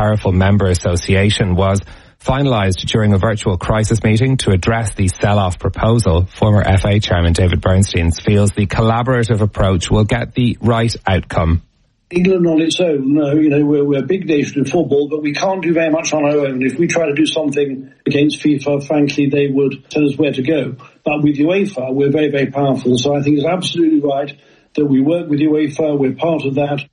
powerful member association, was finalised during a virtual crisis meeting to address the sell-off proposal. Former FA chairman David Bernstein feels the collaborative approach will get the right outcome. England on its own, we're a big nation in football, but we can't do very much on our own. If we try to do something against FIFA, frankly, they would tell us where to go. But with UEFA, we're very, very powerful. So I think it's absolutely right that we work with UEFA. We're part of that.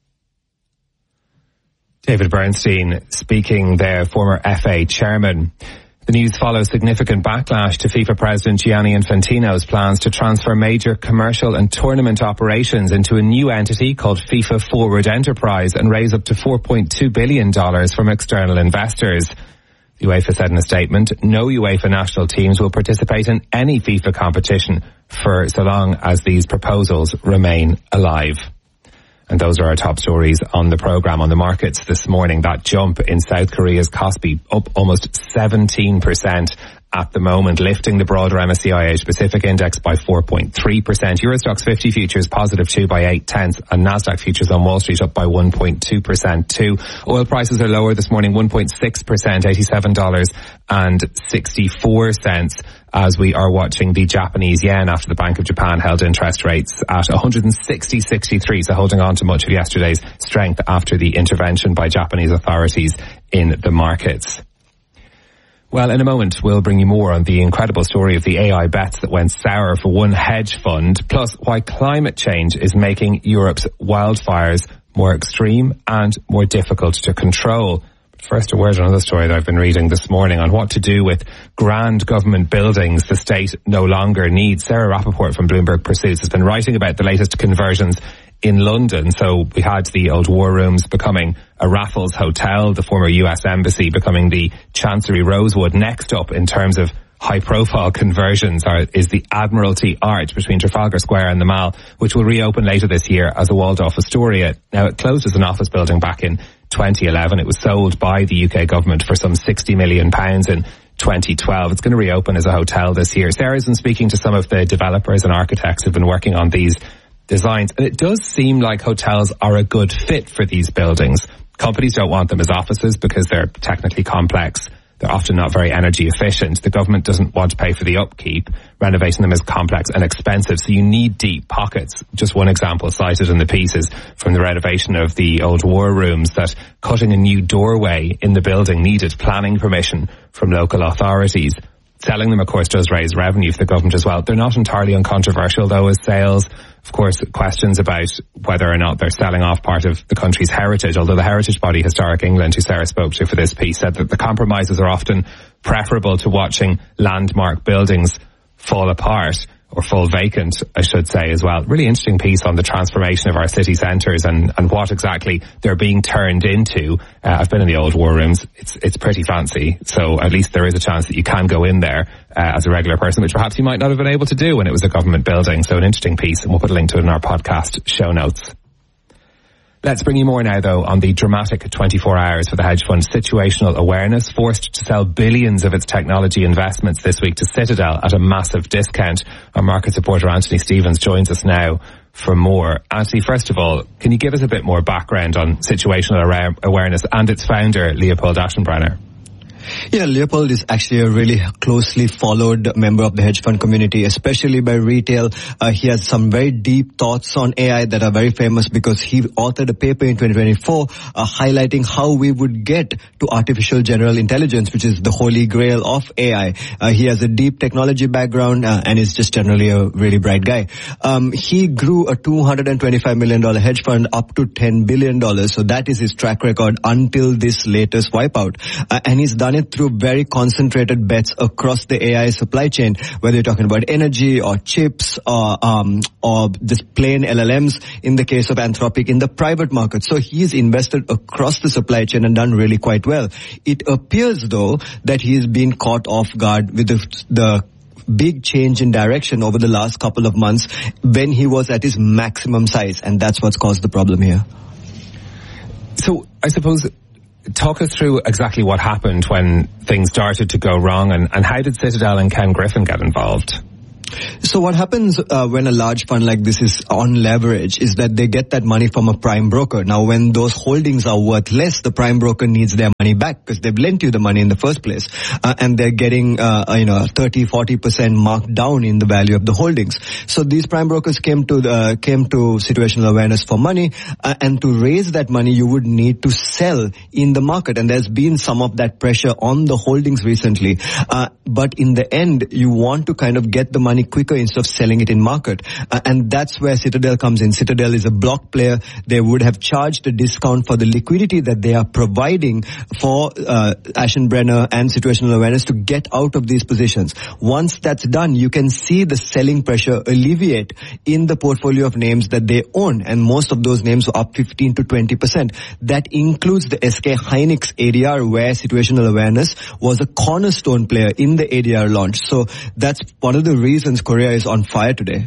David Bernstein speaking there, former FA chairman. The news follows significant backlash to FIFA President Gianni Infantino's plans to transfer major commercial and tournament operations into a new entity called FIFA Forward Enterprise and raise up to $4.2 billion from external investors. The UEFA said in a statement, no UEFA national teams will participate in any FIFA competition for so long as these proposals remain alive. And those are our top stories on the programme. On the markets this morning, that jump in South Korea's Kospi up almost 17% at the moment, lifting the broader MSCI Asia Pacific Index by 4.3%. Eurostoxx 50 futures positive 2 by 0.8, and Nasdaq futures on Wall Street up by 1.2% too. Oil prices are lower this morning, 1.6%, $87.64. As we are watching the Japanese yen after the Bank of Japan held interest rates at 160.63, so holding on to much of yesterday's strength after the intervention by Japanese authorities in the markets. Well, in a moment, we'll bring you more on the incredible story of the AI bets that went sour for one hedge fund, plus why climate change is making Europe's wildfires more extreme and more difficult to control. First, a word on another story that I've been reading this morning on what to do with grand government buildings the state no longer needs. Sarah Rappaport from Bloomberg Pursuits has been writing about the latest conversions in London. So we had the old War Rooms becoming a Raffles Hotel, the former US Embassy becoming the Chancery Rosewood. Next up in terms of high-profile conversions is the Admiralty Arch between Trafalgar Square and the Mall, which will reopen later this year as a Waldorf Astoria. Now, it closed as an office building back in 2011. It was sold by the UK government for some £60 million in 2012. It's going to reopen as a hotel this year. Sarah's been speaking to some of the developers and architects who've been working on these designs, and it does seem like hotels are a good fit for these buildings. Companies don't want them as offices because they're technically complex. They're often not very energy efficient. The government doesn't want to pay for the upkeep. Renovating them is complex and expensive, so you need deep pockets. Just one example cited in the piece is from the renovation of the old War Rooms, that cutting a new doorway in the building needed planning permission from local authorities. Selling them, of course, does raise revenue for the government as well. They're not entirely uncontroversial, though, as sales. Of course, questions about whether or not they're selling off part of the country's heritage, although the heritage body Historic England, who Sarah spoke to for this piece, said that the compromises are often preferable to watching landmark buildings fall apart, or fall vacant, I should say, as well. Really interesting piece on the transformation of our city centres and what exactly they're being turned into. I've been in the old War Rooms. It's pretty fancy, so at least there is a chance that you can go in there as a regular person, which perhaps you might not have been able to do when it was a government building. So an interesting piece, and we'll put a link to it in our podcast show notes. Let's bring you more now, though, on the dramatic 24 hours for the hedge fund Situational Awareness, forced to sell billions of its technology investments this week to Citadel at a massive discount. Our markets reporter Anthony Stevens joins us now for more. Anthony, first of all, can you give us a bit more background on Situational Awareness and its founder, Leopold Aschenbrenner? Yeah, Leopold is actually a really closely followed member of the hedge fund community, especially by retail. He has some very deep thoughts on AI that are very famous because he authored a paper in 2024 highlighting how we would get to artificial general intelligence, which is the holy grail of AI. He has a deep technology background and is just generally a really bright guy. He grew a $225 million hedge fund up to $10 billion. So that is his track record until this latest wipeout. And he's done it through very concentrated bets across the AI supply chain, whether you're talking about energy or chips or just plain LLMs in the case of Anthropic in the private market. So he's invested across the supply chain and done really quite well. It appears, though, that he's been caught off guard with the big change in direction over the last couple of months when he was at his maximum size, and that's what's caused the problem here. So I suppose, talk us through exactly what happened when things started to go wrong, and how did Citadel and Ken Griffin get involved? So what happens when a large fund like this is on leverage is that they get that money from a prime broker. Now, when those holdings are worth less, the prime broker needs their money back because they've lent you the money in the first place, and they're getting 30-40% marked down in the value of the holdings. So these prime brokers came to situational awareness for money, and to raise that money, you would need to sell in the market, and there's been some of that pressure on the holdings recently. But in the end, you want to kind of get the money quicker instead of selling it in market. And that's where Citadel comes in. Citadel is a block player. They would have charged a discount for the liquidity that they are providing for Aschenbrenner and situational awareness to get out of these positions. Once that's done, you can see the selling pressure alleviate in the portfolio of names that they own. And most of those names are up 15 to 20%. That includes the SK Hynix ADR, where situational awareness was a cornerstone player in the ADR launch. So that's one of the reasons Korea is on fire today.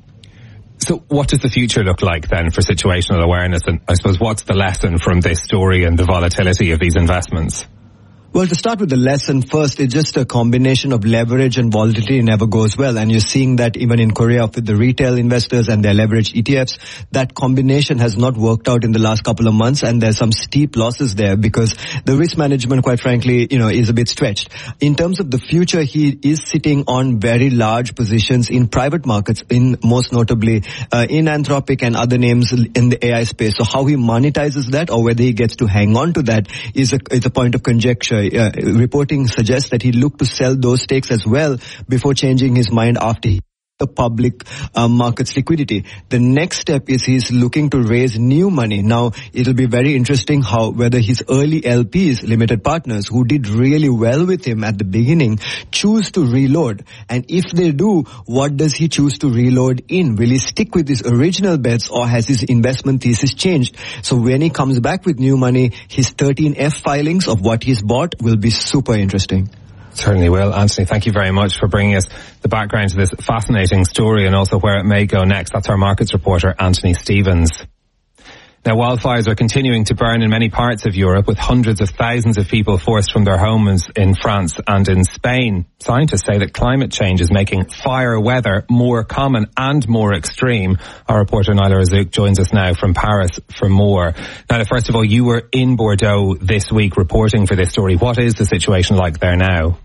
So what does the future look like then for situational awareness? And I suppose what's the lesson from this story and the volatility of these investments? Well, to start with the lesson first, it's just a combination of leverage and volatility never goes well. And you're seeing that even in Korea with the retail investors and their leverage ETFs, that combination has not worked out in the last couple of months, and there's some steep losses there because the risk management, quite frankly, is a bit stretched. In terms of the future, he is sitting on very large positions in private markets, in most notably in Anthropic and other names in the AI space. So how he monetizes that or whether he gets to hang on to that is a point of conjecture. Reporting suggests that he looked to sell those stakes as well before changing his mind after the public markets liquidity. The next step is he's looking to raise new money. Now, it'll be very interesting whether his early LPs, limited partners, who did really well with him at the beginning, choose to reload. And if they do, what does he choose to reload in? Will he stick with his original bets or has his investment thesis changed? So when he comes back with new money, his 13F filings of what he's bought will be super interesting. Certainly will. Anthony, thank you very much for bringing us the background to this fascinating story and also where it may go next. That's our markets reporter, Anthony Stevens. Now, wildfires are continuing to burn in many parts of Europe, with hundreds of thousands of people forced from their homes in France and in Spain. Scientists say that climate change is making fire weather more common and more extreme. Our reporter, Naila Razouk, joins us now from Paris for more. Naila, first of all, you were in Bordeaux this week reporting for this story. What is the situation like there now?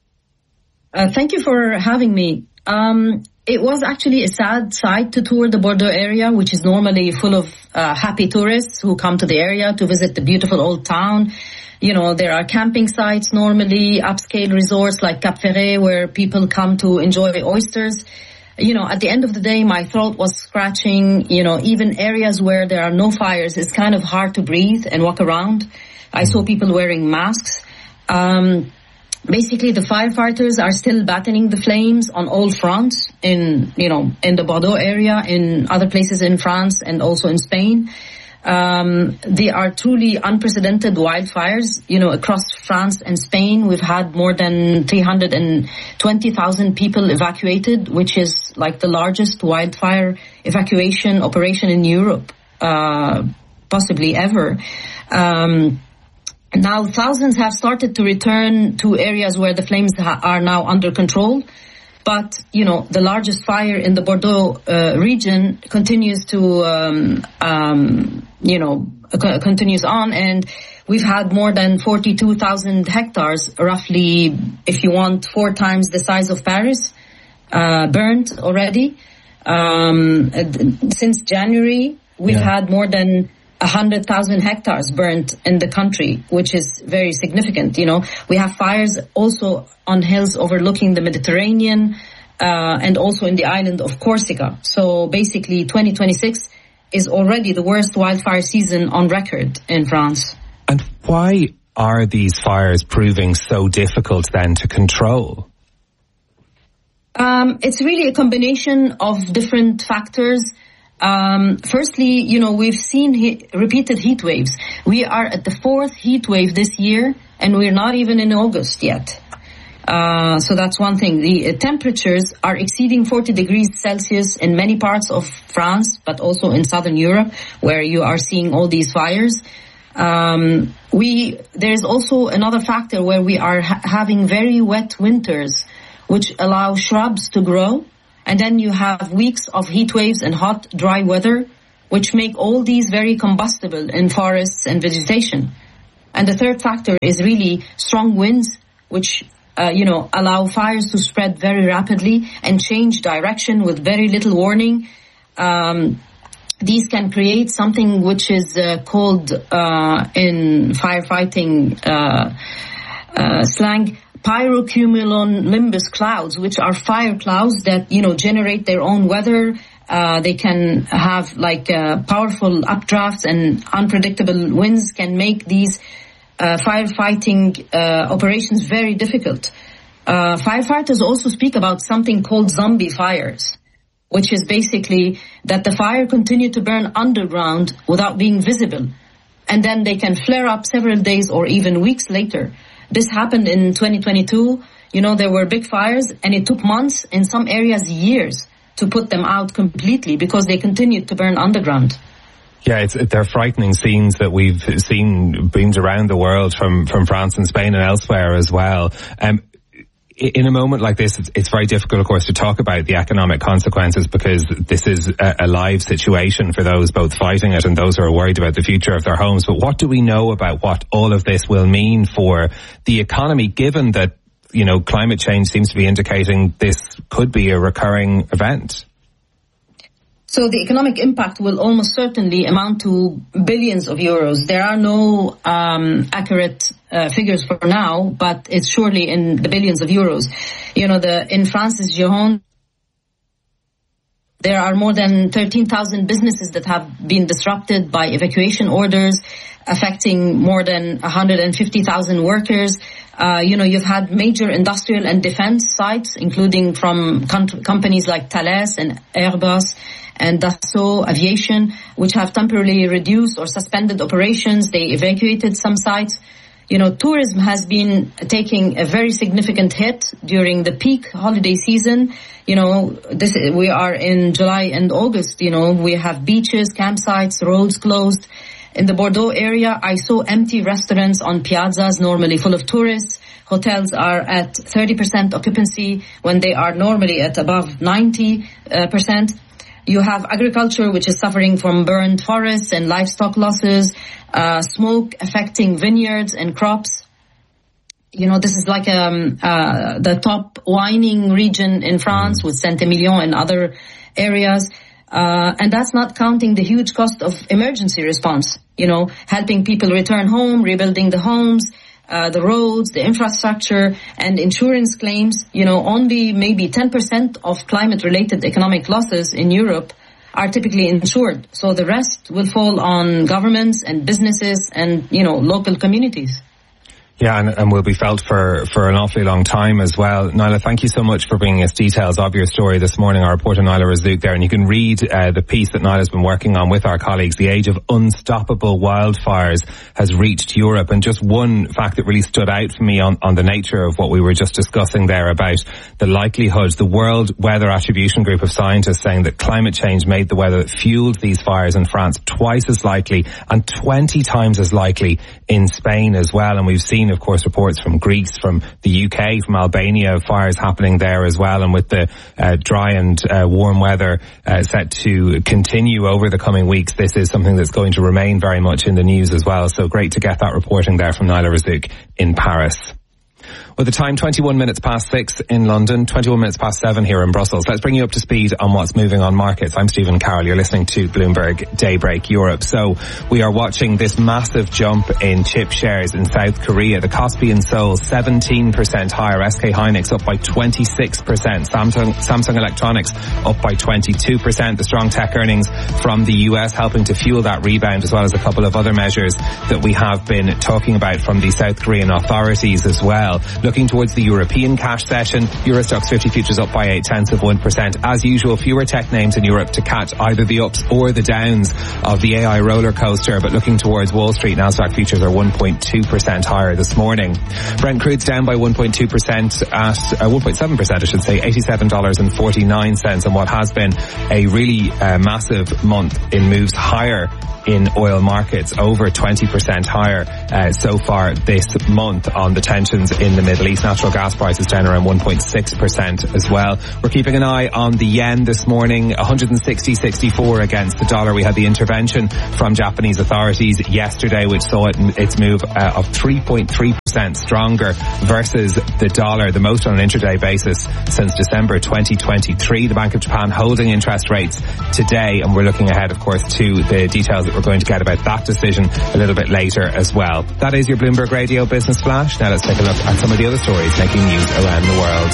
Thank you for having me. It was actually a sad sight to tour the Bordeaux area, which is normally full of happy tourists who come to the area to visit the beautiful old town. There are camping sites normally, upscale resorts like Cap Ferret, where people come to enjoy oysters. At the end of the day, my throat was scratching. Even areas where there are no fires, it's kind of hard to breathe and walk around. I saw people wearing masks. Basically, the firefighters are still battling the flames on all fronts in the Bordeaux area, in other places in France and also in Spain. They are truly unprecedented wildfires. Across France and Spain, we've had more than 320,000 people evacuated, which is like the largest wildfire evacuation operation in Europe, possibly ever. Now, thousands have started to return to areas where the flames are now under control. But, the largest fire in the Bordeaux region continues continues on. And we've had more than 42,000 hectares, roughly, if you want, 4 times the size of Paris, burnt already. Since January, we've had more than 100,000 hectares burnt in the country, which is very significant. We have fires also on hills overlooking the Mediterranean, and also in the island of Corsica. So basically 2026 is already the worst wildfire season on record in France. And why are these fires proving so difficult then to control? It's really a combination of different factors. Firstly, we've seen repeated heat waves. We are at the 4th heat wave this year, and we're not even in August yet. So that's one thing. The temperatures are exceeding 40 degrees Celsius in many parts of France, but also in southern Europe, where you are seeing all these fires. There's also another factor where we are having very wet winters, which allow shrubs to grow. And then you have weeks of heat waves and hot, dry weather, which make all these very combustible in forests and vegetation. And the third factor is really strong winds, which, allow fires to spread very rapidly and change direction with very little warning. These can create something which is called in firefighting slang, pyrocumulonimbus clouds, which are fire clouds that, generate their own weather. They can have powerful updrafts, and unpredictable winds can make these firefighting operations very difficult. Firefighters also speak about something called zombie fires, which is basically that the fire continue to burn underground without being visible. And then they can flare up several days or even weeks later. This happened in 2022. There were big fires, and it took months, in some areas years, to put them out completely because they continued to burn underground. Yeah, they're frightening scenes that we've seen beamed around the world from France and Spain and elsewhere as well. In a moment like this, it's very difficult, of course, to talk about the economic consequences because this is a live situation for those both fighting it and those who are worried about the future of their homes. But what do we know about what all of this will mean for the economy, given that, climate change seems to be indicating this could be a recurring event? So the economic impact will almost certainly amount to billions of euros. There are no accurate figures for now, but it's surely in the billions of euros. In France's Gironde, there are more than 13,000 businesses that have been disrupted by evacuation orders, affecting more than 150,000 workers. You've had major industrial and defense sites, including from companies like Thales and Airbus and Dassault Aviation, which have temporarily reduced or suspended operations. They evacuated some sites. Tourism has been taking a very significant hit during the peak holiday season. We are in July and August. We have beaches, campsites, roads closed. In the Bordeaux area, I saw empty restaurants on piazzas, normally full of tourists. Hotels are at 30% occupancy when they are normally at above 90%. You have agriculture, which is suffering from burned forests and livestock losses, smoke affecting vineyards and crops. This is like the top wining region in France with Saint-Emilion and other areas. And that's not counting the huge cost of emergency response, helping people return home, rebuilding the homes, the roads, the infrastructure, and insurance claims. Only maybe 10% of climate-related economic losses in Europe are typically insured. So the rest will fall on governments and businesses and, local communities. Yeah, and will be felt for an awfully long time as well. Naila, thank you so much for bringing us details of your story this morning. Our reporter Naila Razouk there, and you can read the piece that Naila's been working on with our colleagues. The age of unstoppable wildfires has reached Europe, and just one fact that really stood out for me on the nature of what we were just discussing there about the likelihood, the World Weather Attribution Group of scientists saying that climate change made the weather that fueled these fires in France twice as likely and 20 times as likely in Spain as well. And we've seen, of course, reports from Greece, from the UK, from Albania, fires happening there as well. And with the dry and warm weather set to continue over the coming weeks, this is something that's going to remain very much in the news as well. So great to get that reporting there from Naila Razouk in Paris. With the time 21 minutes past 6 in London, 21 minutes past 7 here in Brussels. Let's bring you up to speed on what's moving on markets. I'm Stephen Carroll. You're listening to Bloomberg Daybreak Europe. So we are watching this massive jump in chip shares in South Korea. The Kospi and Seoul 17% higher. SK Hynix up by 26%. Samsung Electronics up by 22%. The strong tech earnings from the US helping to fuel that rebound, as well as a couple of other measures that we have been talking about from the South Korean authorities as well. Looking towards the European cash session, Euro Stoxx 50 futures up by 0.8%. As usual, fewer tech names in Europe to catch either the ups or the downs of the AI roller coaster. But looking towards Wall Street, Nasdaq futures are 1.2% higher this morning. Brent crude's down by 1.2% at 1.7%, I should say, $87.49, and what has been a really massive month in moves higher in oil markets, over 20% higher so far this month on the tensions in the Middle Middle East. Natural gas prices down around 1.6% as well. We're keeping an eye on the yen this morning, 160.64 against the dollar. We had the intervention from Japanese authorities yesterday, which saw its move of 3.3% stronger versus the dollar, the most on an intraday basis since December 2023. The Bank of Japan holding interest rates today, and we're looking ahead, of course, to the details that we're going to get about that decision a little bit later as well. That is your Bloomberg Radio Business Flash. Now let's take a look at some of the other stories making news around the world.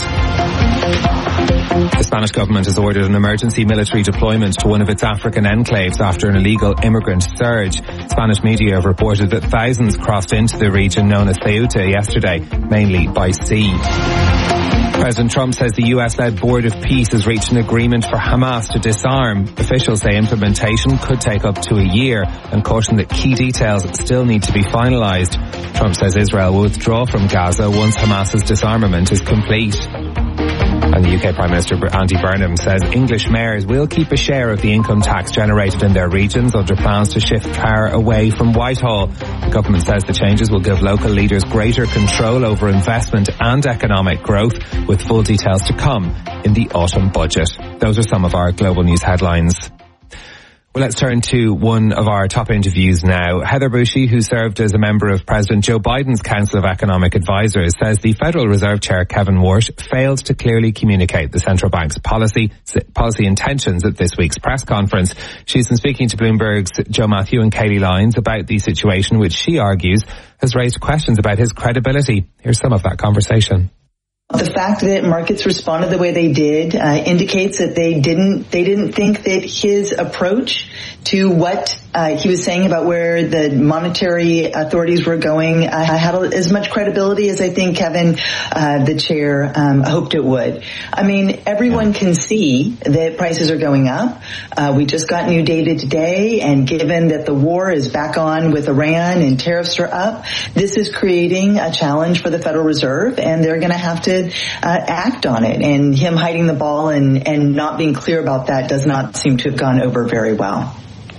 The Spanish government has ordered an emergency military deployment to one of its African enclaves after an illegal immigrant surge. Spanish media have reported that thousands crossed into the region known as Ceuta yesterday, mainly by sea. President Trump says the US-led Board of Peace has reached an agreement for Hamas to disarm. Officials say implementation could take up to a year and caution that key details still need to be finalized. Trump says Israel will withdraw from Gaza once Hamas's disarmament is complete. And the UK Prime Minister Andy Burnham says English mayors will keep a share of the income tax generated in their regions under plans to shift power away from Whitehall. The government says the changes will give local leaders greater control over investment and economic growth, with full details to come in the autumn budget. Those are some of our global news headlines. Well, let's turn to one of our top interviews now. Heather Bushey, who served as a member of President Joe Biden's Council of Economic Advisors, says the Federal Reserve Chair Kevin Warsh failed to clearly communicate the central bank's policy intentions at this week's press conference. She's been speaking to Bloomberg's Joe Matthew and Katie Lyons about the situation, which she argues has raised questions about his credibility. Here's some of that conversation. The fact that markets responded the way they did indicates that they didn't think that his approach to what he was saying about where the monetary authorities were going had as much credibility as I think Kevin, the chair, hoped it would. I mean, everyone can see that prices are going up. We just got new data today, and given that the war is back on with Iran and tariffs are up, this is creating a challenge for the Federal Reserve, and they're going to have to act on it. And him hiding the ball and not being clear about that does not seem to have gone over very well.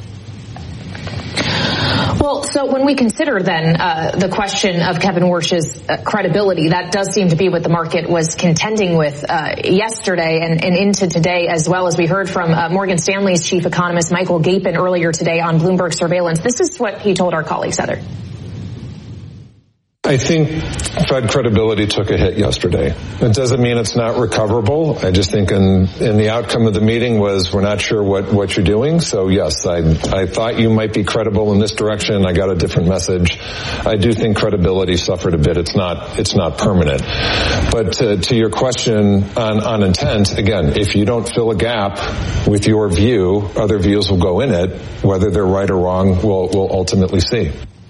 Well, so when we consider then the question of Kevin Warsh's credibility, that does seem to be what the market was contending with yesterday and into today, as well as we heard from Morgan Stanley's chief economist Michael Gapin earlier today on Bloomberg Surveillance. This is what he told our colleagues, Heather. I think Fed credibility took a hit yesterday. It doesn't mean it's not recoverable. I just think in the outcome of the meeting was we're not sure what you're doing. So yes, I thought you might be credible in this direction. I got a different message. I do think credibility suffered a bit. It's not permanent. But to your question on intent, again, if you don't fill a gap with your view, other views will go in it. Whether they're right or wrong, we'll ultimately see.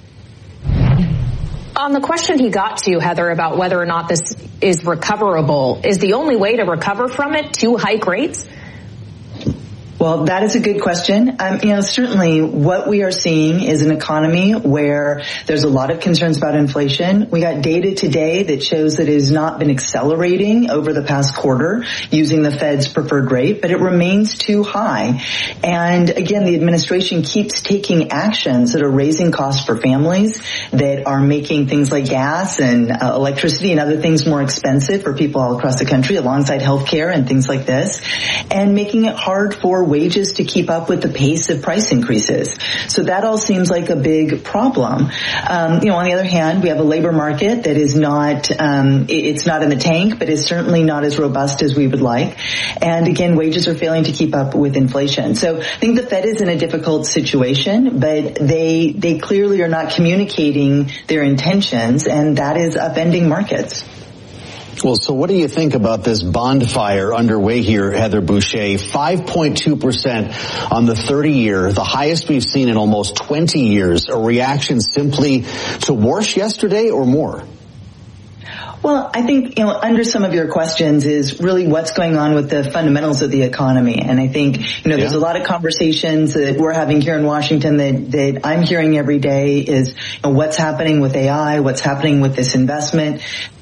On the question he got to, Heather, about whether or not this is recoverable, is the only way to recover from it to hike rates? Well, that is a good question. Certainly what we are seeing is an economy where there's a lot of concerns about inflation. We got data today that shows that it has not been accelerating over the past quarter using the Fed's preferred rate, but it remains too high. And again, the administration keeps taking actions that are raising costs for families, that are making things like gas and electricity and other things more expensive for people all across the country, alongside healthcare and things like this, and making it hard for wages to keep up with the pace of price increases. So that all seems like a big problem. On the other hand, we have a labor market that is not, it's not in the tank, but is certainly not as robust as we would like. And again, wages are failing to keep up with inflation. So I think the Fed is in a difficult situation, but they clearly are not communicating their intentions, and that is upending markets. Well, so what do you think about this bond fire underway here, Heather Bushey? 5.2% on the 30-year, the highest we've seen in almost 20 years. A reaction simply to Warsh yesterday or more? Well, I think, under some of your questions is really what's going on with the fundamentals of the economy. And I think, there's a lot of conversations that we're having here in Washington that I'm hearing every day is what's happening with AI, what's happening with this investment.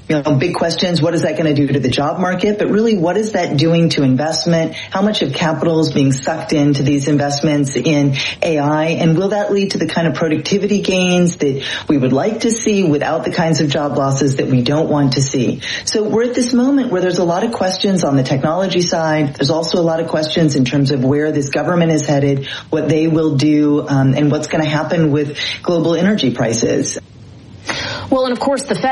big questions. What is that going to do to the job market? But really, what is that doing to investment? How much of capital is being sucked into these investments in AI? And will that lead to the kind of productivity gains that we would like to see without the kinds of job losses that we don't want to see? So we're at this moment where there's a lot of questions on the technology side. There's also a lot of questions in terms of where this government is headed, what they will do, and what's going to happen with global energy prices. Well, and of course, the Fed